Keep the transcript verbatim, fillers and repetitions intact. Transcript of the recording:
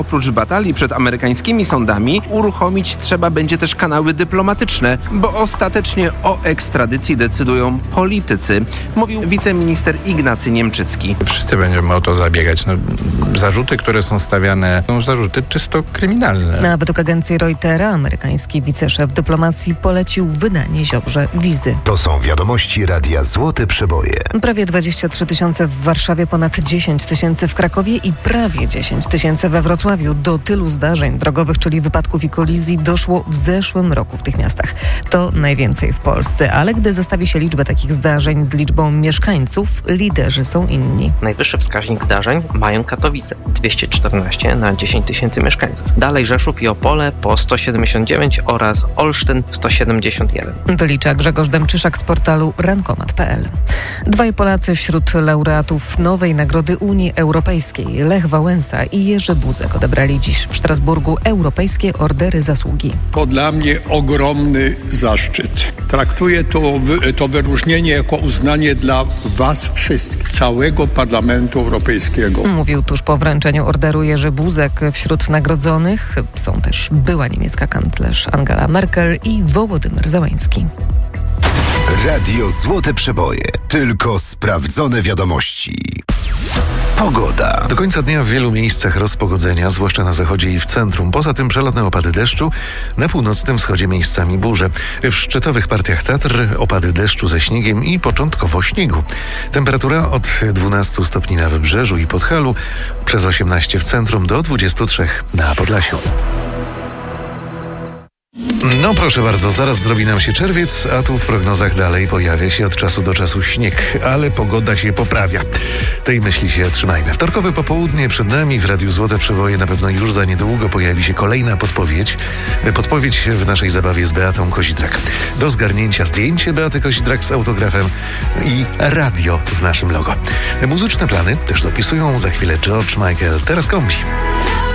Oprócz batalii przed amerykańskimi sądami uruchomić trzeba będzie też kanały dyplomatyczne, bo ostatecznie o ekstradycji decydują politycy, mówił wiceminister Ignacy Niemczycki. Wszyscy będziemy o to zabiegać. No, zarzuty, które są stawiane, są zarzuty czysto kryminalne. A według agencji Reutera amerykański wiceszef dyplomacji polecił wydanie Ziobrze wizy. To są wiadomości Radia Złote Przeboje. Prawie dwadzieścia trzy tysiące w Warszawie, ponad dziesięć tysięcy w Krakowie i prawie dziesięć tysięcy we Wrocławiu. Do tylu zdarzeń drogowych, czyli wypadków i kolizji, doszło w zeszłym roku w tych miastach. To najwięcej w Polsce, ale gdy zestawi się liczbę takich zdarzeń z liczbą mieszkańców, liderzy są inni. Najwyższy wskaźnik zdarzeń mają Katowice, dwieście czternaście na dziesięć tysięcy mieszkańców. Dalej Rzeszów i Opole po sto siedemdziesiąt dziewięć oraz Olsztyn sto siedemdziesiąt jeden. Wylicza Grzegorz Dęczyszak z portalu rankomat kropka p l. Dwaj Polacy wśród laureatów nowej Nagrody Unii Europejskiej, Lech Wałęsa i Jerzy Buzek, odebrali dziś w Strasburgu Europejskie Ordery Zasługi. To dla mnie ogromny zaszczyt. Traktuję to, to wyróżnienie jako uznanie dla was wszystkich, całego Parlamentu Europejskiego. Mówił tuż po wręczeniu orderu Jerzy Buzek. Wśród nagrodzonych są też była niemiecka kanclerz Angela Merkel i Wołodymyr Zełański. Radio Złote Przeboje. Tylko sprawdzone wiadomości. Pogoda. Do końca dnia w wielu miejscach rozpogodzenia, zwłaszcza na zachodzie i w centrum. Poza tym przelotne opady deszczu, na północnym wschodzie miejscami burze. W szczytowych partiach Tatr opady deszczu ze śniegiem i początkowo śniegu. Temperatura od dwunastu stopni na Wybrzeżu i Podhalu, przez osiemnaście w centrum do dwudziestu trzech na Podlasiu. No proszę bardzo, zaraz zrobi nam się czerwiec, a tu w prognozach dalej pojawia się od czasu do czasu śnieg, ale pogoda się poprawia. Tej myśli się trzymajmy. Wtorkowe popołudnie przed nami, w Radiu Złote Przeboje na pewno już za niedługo pojawi się kolejna podpowiedź. Podpowiedź w naszej zabawie z Beatą Kozidrak. Do zgarnięcia zdjęcie Beaty Kozidrak z autografem i radio z naszym logo. Muzyczne plany też dopisują za chwilę George Michael, teraz kombi.